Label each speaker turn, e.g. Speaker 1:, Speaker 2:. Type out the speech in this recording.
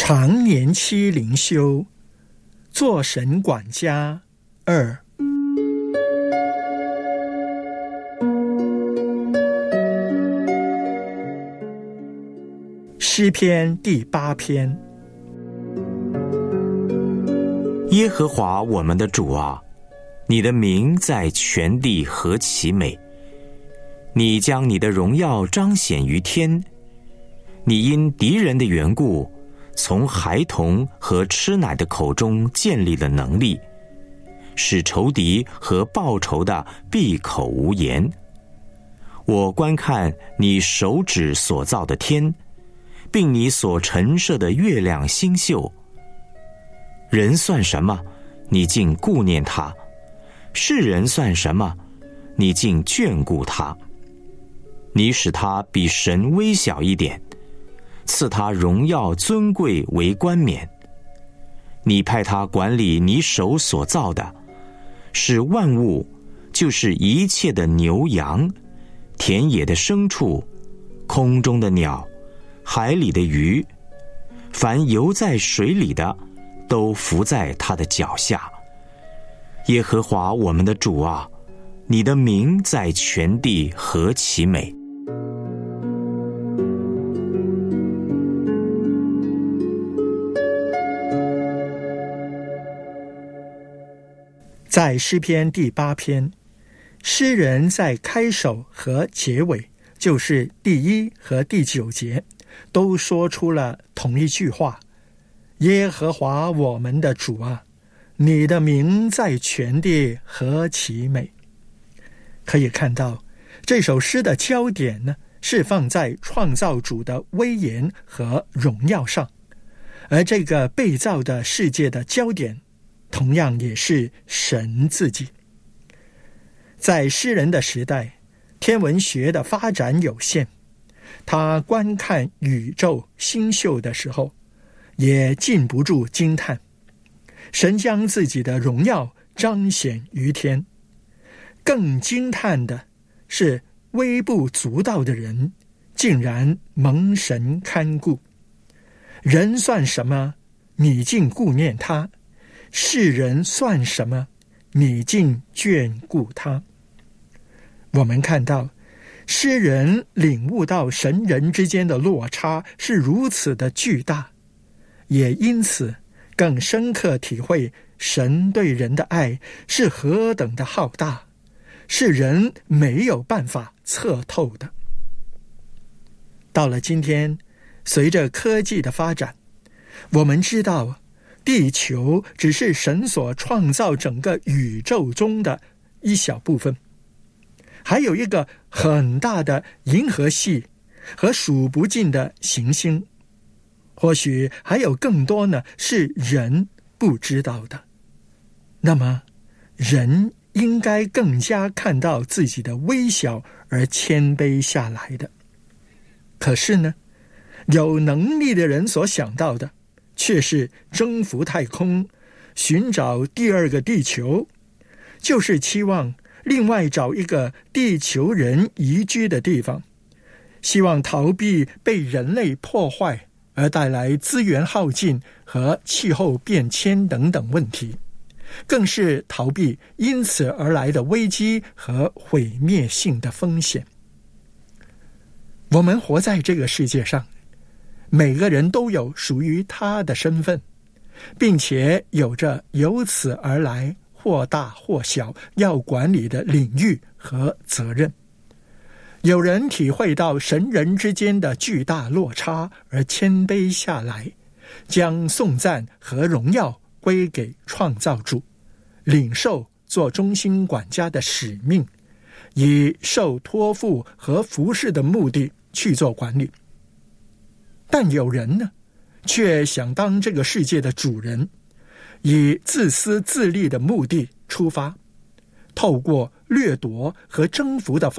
Speaker 1: 常年期灵修，做神管家2。诗篇第8篇。
Speaker 2: 耶和华我们的主啊，你的名在全地何其美！你将你的荣耀彰显于天，你因敌人的缘故，从孩童和吃奶的口中建立了能力，使仇敌和报仇的闭口无言。我观看你手指所造的天，并你所陈设的月亮星宿。人算什么，你竟顾念他；世人算什么，你竟眷顾他。你使他比神微小一点，赐他荣耀尊贵为冠冕。你派他管理你手所造的，使万物，就是一切的牛羊、田野的牲畜、空中的鸟、海里的鱼，凡游在水里的，都伏在他的脚下。耶和华我们的主啊，你的名在全地何其美！
Speaker 1: 在诗篇第8篇，诗人在开首和结尾，就是第1和第9节，都说出了同一句话：耶和华我们的主啊，你的名在全地何其美！可以看到，这首诗的焦点呢，是放在创造主的威严和荣耀上，而这个被造的世界的焦点，同样也是神自己。在诗人的时代，天文学的发展有限，他观看宇宙星宿的时候，也禁不住惊叹，神将自己的荣耀彰显于天。更惊叹的是，微不足道的人竟然蒙神看顾。人算什么，你竟顾念他；世人算什么，你竟眷顾他。我们看到诗人领悟到神人之间的落差是如此的巨大，也因此更深刻体会神对人的爱是何等的浩大，是人没有办法测透的。到了今天，随着科技的发展，我们知道地球只是神所创造整个宇宙中的一小部分，还有一个很大的银河系和数不尽的行星，或许还有更多呢，是人不知道的。那么人应该更加看到自己的微小而谦卑下来的。可是呢，有能力的人所想到的却是征服太空，寻找第2个地球，就是期望另外找一个地球人宜居的地方，希望逃避被人类破坏而带来资源耗尽和气候变迁等等问题，更是逃避因此而来的危机和毁灭性的风险。我们活在这个世界上，每个人都有属于他的身份，并且有着由此而来或大或小要管理的领域和责任。有人体会到神人之间的巨大落差而谦卑下来，将颂赞和荣耀归给创造主，领受做中心管家的使命，以受托付和服侍的目的去做管理。但有人呢，却想当这个世界的主人，以自私自利的目的出发，透过掠夺和征服的